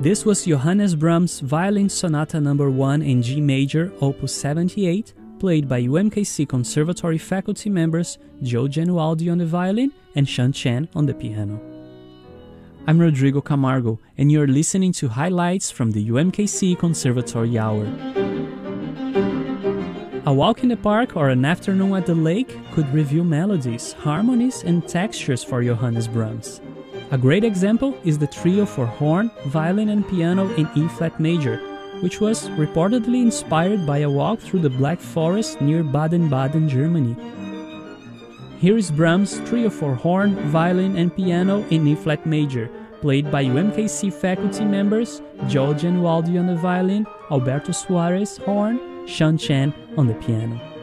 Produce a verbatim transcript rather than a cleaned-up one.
This was Johannes Brahms' Violin Sonata number one in G major, opus seventy-eight, played by U M K C Conservatory faculty members Joe Genualdi on the violin and Sean Chen on the piano. I'm Rodrigo Camargo, and you're listening to highlights from the U M K C Conservatory Hour. A walk in the park or an afternoon at the lake could reveal melodies, harmonies, and textures for Johannes Brahms. A great example is the trio for horn, violin, and piano in E-flat major, which was reportedly inspired by a walk through the Black Forest near Baden-Baden, Germany. Here is Brahms' trio for horn, violin, and piano in E-flat major, played by U M K C faculty members Joe Genualdi on the violin, Alberto Suarez horn, Sean Chen on the piano.